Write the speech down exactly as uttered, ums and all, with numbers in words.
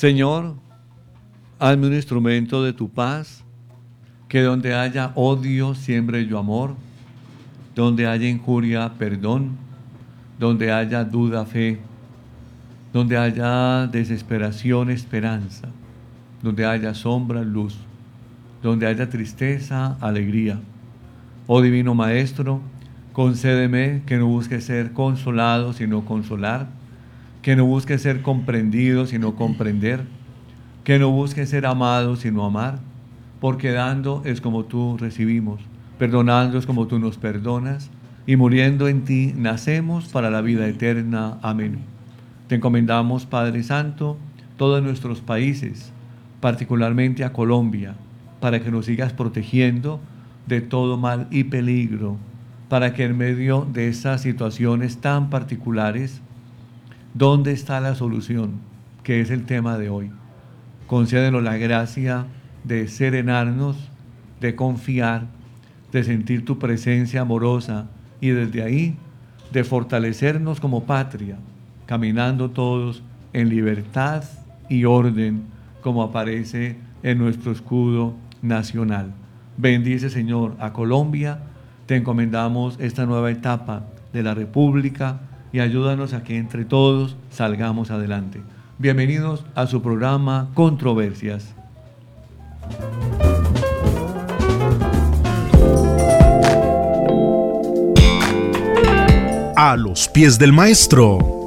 Señor, hazme un instrumento de tu paz, que donde haya odio siembre yo amor, donde haya injuria perdón, donde haya duda fe, donde haya desesperación esperanza, donde haya sombra luz, donde haya tristeza alegría. Oh Divino Maestro, concédeme que no busque ser consolado sino consolar, que no busque ser comprendido sino comprender, que no busque ser amado sino amar, porque dando es como tú recibimos, perdonando es como tú nos perdonas, y muriendo en ti nacemos para la vida eterna. Amén. Te encomendamos, Padre Santo, todos nuestros países, particularmente a Colombia, para que nos sigas protegiendo de todo mal y peligro, para que en medio de esas situaciones tan particulares, ¿dónde está la solución? Que es el tema de hoy. Concédenos la gracia de serenarnos, de confiar, de sentir tu presencia amorosa y desde ahí de fortalecernos como patria, caminando todos en libertad y orden, como aparece en nuestro escudo nacional. Bendice, Señor, a Colombia. Te encomendamos esta nueva etapa de la República y ayúdanos a que entre todos salgamos adelante. Bienvenidos a su programa Controversias. A los pies del maestro.